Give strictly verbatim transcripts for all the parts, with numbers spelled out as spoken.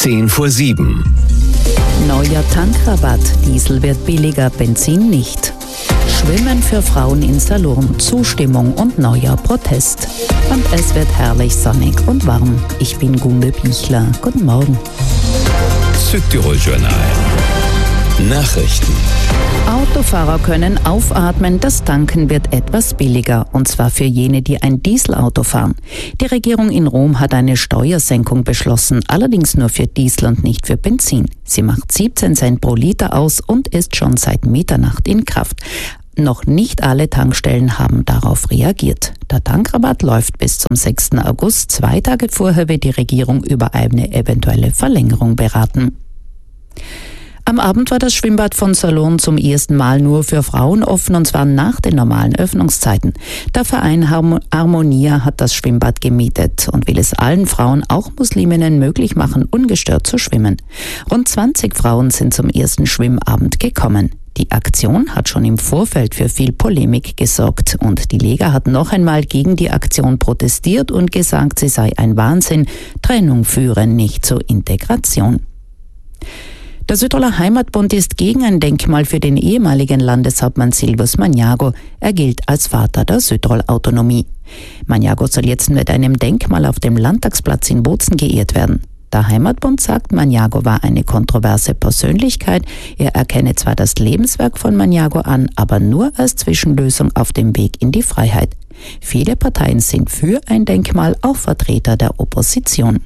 zehn vor sieben. Neuer Tankrabatt, Diesel wird billiger, Benzin nicht. Schwimmen für Frauen in Salurn, Zustimmung und neuer Protest. Und es wird herrlich sonnig und warm. Ich bin Gunde Bichler. Guten Morgen. Südtirol-Journal. Nachrichten. Autofahrer können aufatmen, das Tanken wird etwas billiger, und zwar für jene, die ein Dieselauto fahren. Die Regierung in Rom hat eine Steuersenkung beschlossen, allerdings nur für Diesel und nicht für Benzin. Sie macht siebzehn Cent pro Liter aus und ist schon seit Mitternacht in Kraft. Noch nicht alle Tankstellen haben darauf reagiert. Der Tankrabatt läuft bis zum sechsten August. Zwei Tage vorher wird die Regierung über eine eventuelle Verlängerung beraten. Am Abend war das Schwimmbad von Salurn zum ersten Mal nur für Frauen offen, und zwar nach den normalen Öffnungszeiten. Der Verein Harmonia hat das Schwimmbad gemietet und will es allen Frauen, auch Musliminnen, möglich machen, ungestört zu schwimmen. Rund zwanzig Frauen sind zum ersten Schwimmabend gekommen. Die Aktion hat schon im Vorfeld für viel Polemik gesorgt, und die Lega hat noch einmal gegen die Aktion protestiert und gesagt, sie sei ein Wahnsinn, Trennung führe nicht zur Integration. Der Südtiroler Heimatbund ist gegen ein Denkmal für den ehemaligen Landeshauptmann Silvius Magnago. Er gilt als Vater der Südtirol-Autonomie. Magnago soll jetzt mit einem Denkmal auf dem Landtagsplatz in Bozen geehrt werden. Der Heimatbund sagt, Magnago war eine kontroverse Persönlichkeit. Er erkenne zwar das Lebenswerk von Magnago an, aber nur als Zwischenlösung auf dem Weg in die Freiheit. Viele Parteien sind für ein Denkmal, auch Vertreter der Opposition.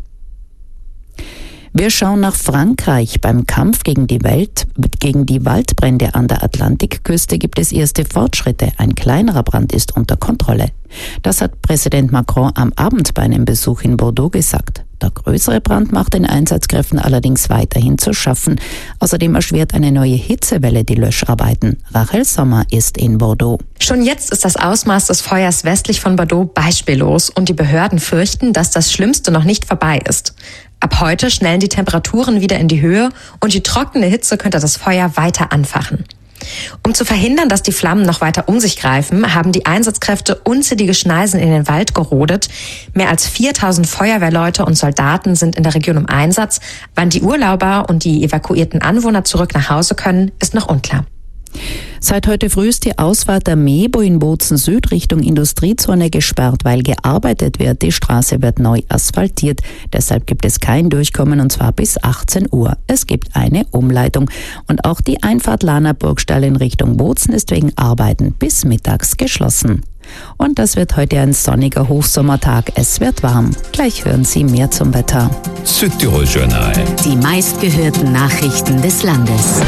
Wir schauen nach Frankreich. Beim Kampf gegen die, Welt, gegen die Waldbrände an der Atlantikküste gibt es erste Fortschritte. Ein kleinerer Brand ist unter Kontrolle. Das hat Präsident Macron am Abend bei einem Besuch in Bordeaux gesagt. Der größere Brand macht den Einsatzkräften allerdings weiterhin zu schaffen. Außerdem erschwert eine neue Hitzewelle die Löscharbeiten. Rachel Sommer ist in Bordeaux. Schon jetzt ist das Ausmaß des Feuers westlich von Bordeaux beispiellos, und die Behörden fürchten, dass das Schlimmste noch nicht vorbei ist. Ab heute schnellen die Temperaturen wieder in die Höhe, und die trockene Hitze könnte das Feuer weiter anfachen. Um zu verhindern, dass die Flammen noch weiter um sich greifen, haben die Einsatzkräfte unzählige Schneisen in den Wald gerodet. Mehr als viertausend Feuerwehrleute und Soldaten sind in der Region im Einsatz. Wann die Urlauber und die evakuierten Anwohner zurück nach Hause können, ist noch unklar. Seit heute früh ist die Ausfahrt der Mebo in Bozen Süd Richtung Industriezone gesperrt, weil gearbeitet wird. Die Straße wird neu asphaltiert. Deshalb gibt es kein Durchkommen, und zwar bis achtzehn Uhr. Es gibt eine Umleitung. Und auch die Einfahrt Lahner Burgstall in Richtung Bozen ist wegen Arbeiten bis mittags geschlossen. Und das wird heute ein sonniger Hochsommertag. Es wird warm. Gleich hören Sie mehr zum Wetter. Südtirol-Journal. Die meistgehörten Nachrichten des Landes.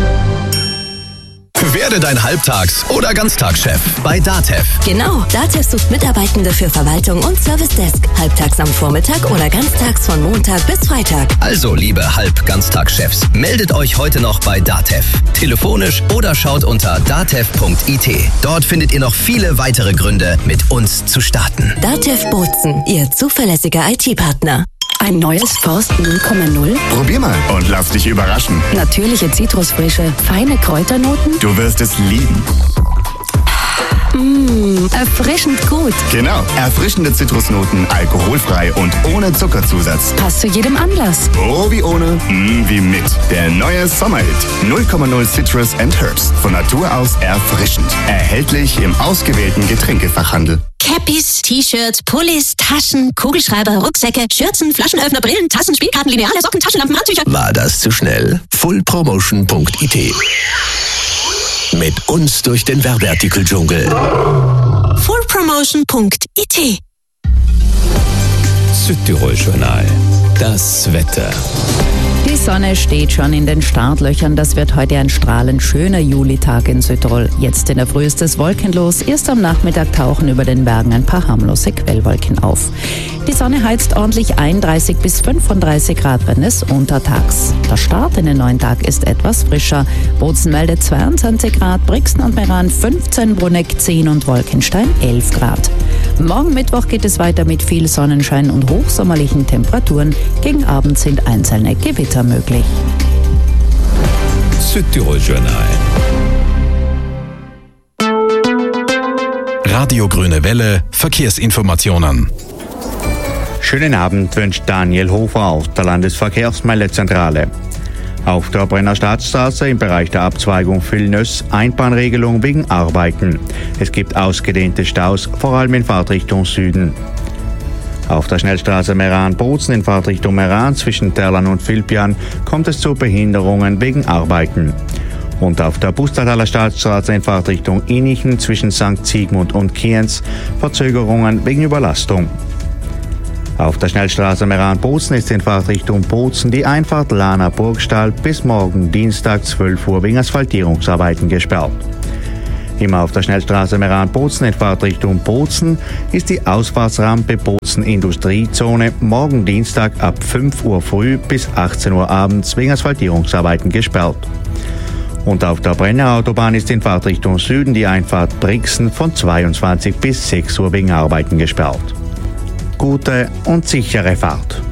Werde dein Halbtags- oder Ganztagschef bei DATEV. Genau, DATEV sucht Mitarbeitende für Verwaltung und Service Desk. Halbtags am Vormittag oder ganztags von Montag bis Freitag. Also, liebe Halb-Ganztagschefs, meldet euch heute noch bei DATEV. Telefonisch oder schaut unter datev punkt it. Dort findet ihr noch viele weitere Gründe, mit uns zu starten. DATEV Bozen, Ihr zuverlässiger I T-Partner. Ein neues Forst null Komma null? Probier mal und lass dich überraschen. Natürliche Zitrusfrische, feine Kräuternoten? Du wirst es lieben. Mmh, erfrischend gut. Genau, erfrischende Zitrusnoten, alkoholfrei und ohne Zuckerzusatz. Passt zu jedem Anlass. Oh, wie ohne, mm, wie mit. Der neue Sommerhit. null Komma null Citrus and Herbs. Von Natur aus erfrischend. Erhältlich im ausgewählten Getränkefachhandel. Cappies, T-Shirts, Pullis, Taschen, Kugelschreiber, Rucksäcke, Schürzen, Flaschenöffner, Brillen, Tassen, Spielkarten, Lineale, Socken, Taschenlampen, Handtücher. War das zu schnell? full promotion punkt it. Mit uns durch den Werbeartikel-Dschungel. full promotion punkt it. Südtirol-Journal. Das Wetter. Die Sonne steht schon in den Startlöchern. Das wird heute ein strahlend schöner Julitag in Südtirol. Jetzt in der Früh ist es wolkenlos. Erst am Nachmittag tauchen über den Bergen ein paar harmlose Quellwolken auf. Die Sonne heizt ordentlich ein, dreißig bis fünfunddreißig Grad, wenn es untertags. Der Start in den neuen Tag ist etwas frischer. Bozen meldet zweiundzwanzig Grad, Brixen und Meran fünfzehn, Bruneck zehn und Wolkenstein elf Grad. Morgen Mittwoch geht es weiter mit viel Sonnenschein und hochsommerlichen Temperaturen. Gegen Abend sind einzelne Gewitter möglich. Südtirol-Journal. Radio Grüne Welle, Verkehrsinformationen. Schönen Abend wünscht Daniel Hofer aus der Landesverkehrsmeldezentrale. Auf der Brenner Staatsstraße im Bereich der Abzweigung Villnöss Einbahnregelung wegen Arbeiten. Es gibt ausgedehnte Staus, vor allem in Fahrtrichtung Süden. Auf der Schnellstraße Meran-Bozen in Fahrtrichtung Meran zwischen Terlan und Vilpian kommt es zu Behinderungen wegen Arbeiten. Und auf der Bustataler Staatsstraße in Fahrtrichtung Innichen zwischen Sankt Sigmund und Kienz Verzögerungen wegen Überlastung. Auf der Schnellstraße Meran-Bozen ist in Fahrtrichtung Bozen die Einfahrt Lana-Burgstall bis morgen Dienstag zwölf Uhr wegen Asphaltierungsarbeiten gesperrt. Immer auf der Schnellstraße Meran-Bozen in Fahrtrichtung Bozen ist die Ausfahrtsrampe Bozen Industriezone morgen Dienstag ab fünf Uhr früh bis achtzehn Uhr abends wegen Asphaltierungsarbeiten gesperrt. Und auf der Brenner Autobahn ist in Fahrtrichtung Süden die Einfahrt Brixen von zweiundzwanzig bis sechs Uhr wegen Arbeiten gesperrt. Gute und sichere Fahrt.